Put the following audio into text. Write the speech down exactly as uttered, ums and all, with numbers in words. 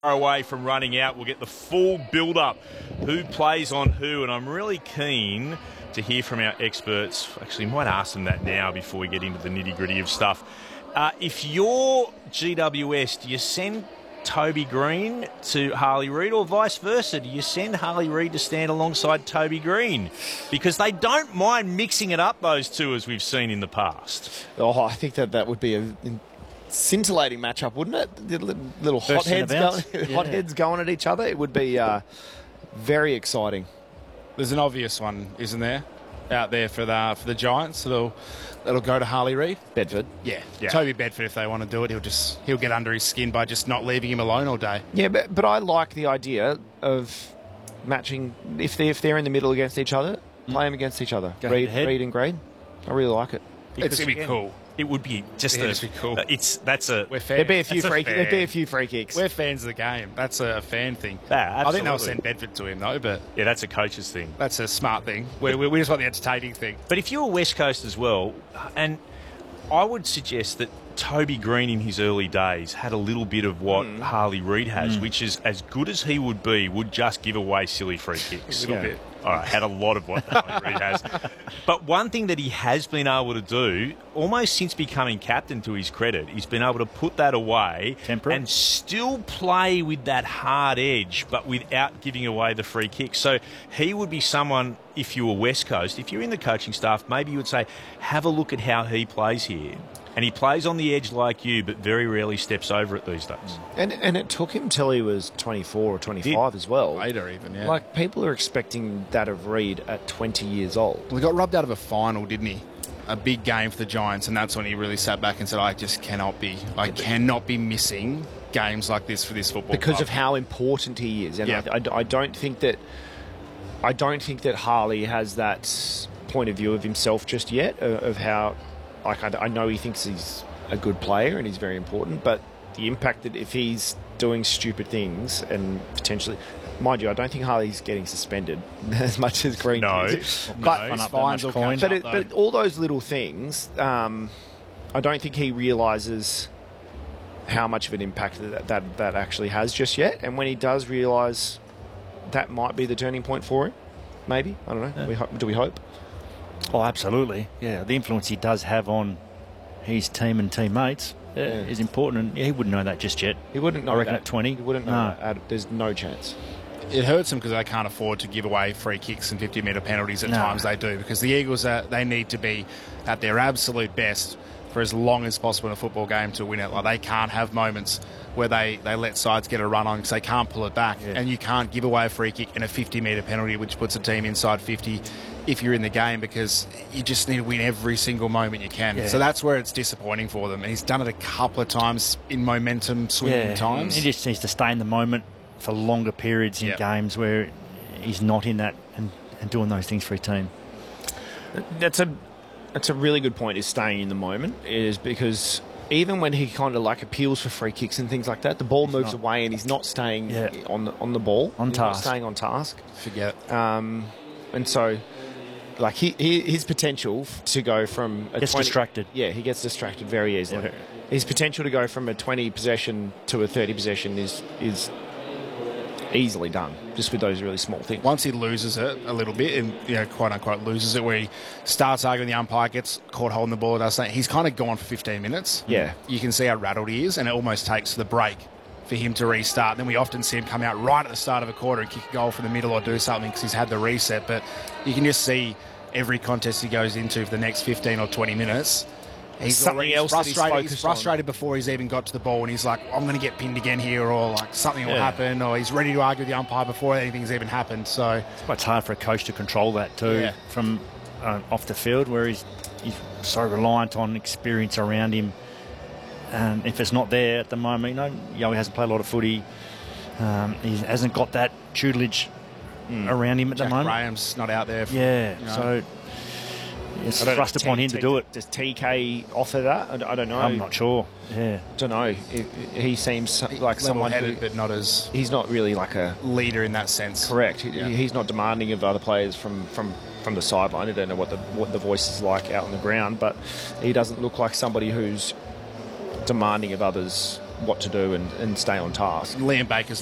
away from running out. We'll get the full build-up, who plays on who, and I'm really keen to hear from our experts. Actually, might ask them that now before we get into the nitty-gritty of stuff. Uh, if you're G W S, do you send Toby Green to Harley Reid, or vice versa? Do you send Harley Reid to stand alongside Toby Green? Because they don't mind mixing it up, those two, as we've seen in the past. Oh, I think that that would be a scintillating matchup, wouldn't it? The little First hotheads going, yeah. hotheads going at each other. It would be uh, very exciting. There's an obvious one, isn't there, out there for the for the Giants? That'll that'll go to Harley Reid. Bedford. Yeah. Yeah. Toby Bedford, if they want to do it, he'll just he'll get under his skin by just not leaving him alone all day. Yeah, but but I like the idea of matching if they if they're in the middle against each other, Mm. play them against each other. Go Reid, ahead. Reid and Green. I really like it. Because It's gonna be again, cool. It would be just Yeah, a, it'd be cool. uh, It's that's a We're fans. There'd be a few That's a free. fan. There'd be a few free kicks. We're fans of the game. That's a fan thing. Yeah, I think they'll absolutely. send Bedford to him though, but yeah, that's a coach's thing. that's a smart thing. We, we, we just want the entertaining thing. But if you're West Coast as well, and I would suggest that Toby Green in his early days had a little bit of what Mm. Harley Reid has, which is as good as he would be, would just give away silly free kicks. A little Yeah. bit. All right, had a lot of what Harley Reid has. But one thing that he has been able to do, almost since becoming captain to his credit, he's been able to put that away Temperate. and still play with that hard edge, but without giving away the free kick. So he would be someone, if you were West Coast, if you're in the coaching staff, maybe you would say, have a look at how he plays here. And he plays on the edge like you, but very rarely steps over it these days. And and it took him till he was twenty-four or twenty-five as well. Later even, yeah. Like, people are expecting that of Reid at twenty years old. Well, he got rubbed out of a final, didn't he? A big game for the Giants, and that's when he really sat back and said, I just cannot be, I cannot be missing games like this for this football Because club. of how important he is. And Yeah. I, I, I don't think that I don't think that Harley has that point of view of himself just yet, of, of how, like, I, I know he thinks he's a good player and he's very important, but the impact that if he's doing stupid things and potentially, mind you, I don't think Harley's getting suspended as much as Green No. is. No. But, His Up that fines much will coin. catch but, up, it, though. but all those little things, um, I don't think he realises how much of an impact that, that that actually has just yet. And when he does realise, that might be the turning point for him. Maybe, I don't know. Yeah. We ho- do we hope? Oh, absolutely. Yeah, the influence he does have on his team and teammates uh, Yeah. is important. And yeah, he wouldn't know that just yet. He wouldn't know I reckon that. at twenty. He wouldn't know No. that. At- There's no chance. It hurts them because they can't afford to give away free kicks and fifty metre penalties at No. times. They do, because the Eagles, are, they need to be at their absolute best for as long as possible in a football game to win it. Like, they can't have moments where they, they let sides get a run on because they can't pull it back. Yeah. And you can't give away a free kick and a fifty metre penalty, which puts a team inside fifty if you're in the game, because you just need to win every single moment you can. Yeah. So that's where it's disappointing for them. And he's done it a couple of times in momentum swinging Yeah, times. he just needs to stay in the moment for longer periods in Yep. games where he's not in that and, and doing those things for his team. That's a that's a really good point. Is staying in the moment is because even when he kind of like appeals for free kicks and things like that, the ball moves not- away and he's not staying Yeah. on the on the ball, On he's not task. staying on task. Forget. Um, and so, like he, he his potential f- to go from a Gets twenty, distracted. Yeah, he gets distracted very easily. Yeah. His potential to go from a twenty possession to a thirty possession is is easily done just with those really small things. Once he loses it a little bit, and you know, quote unquote loses it, where he starts arguing the umpire, gets caught holding the ball, does something, he's kind of gone for fifteen minutes. Yeah. You can see how rattled he is, and it almost takes the break for him to restart. Then we often see him come out right at the start of a quarter and kick a goal from the middle or do something because he's had the reset. But you can just see every contest he goes into for the next fifteen or twenty minutes. He's Something already else that he's frustrated. He's focused on. frustrated before he's even got to the ball, and he's like, "I'm going to get pinned again here," or like something will Yeah. happen, or he's ready to argue with the umpire before anything's even happened. So It's hard for a coach to control that too Yeah. from uh, off the field, where he's, he's so reliant on experience around him. And if it's not there at the moment, you know, Yowie hasn't played a lot of footy. Um, he hasn't got that tutelage around him at Jack the moment. Graham's not out there. For, Yeah, you know. so it's I don't know thrust if upon T- him to T- do it. Does T K offer that? I, d- I don't know. I'm not sure. Yeah. don't know. He, he seems like someone who, level-headed, but not as he's not really like a leader in that sense. correct. He, Yeah. He's not demanding of other players from, from, from the sideline. I don't know what the what the voice is like out on the ground, but he doesn't look like somebody who's demanding of others what to do and, and stay on task. Liam Baker's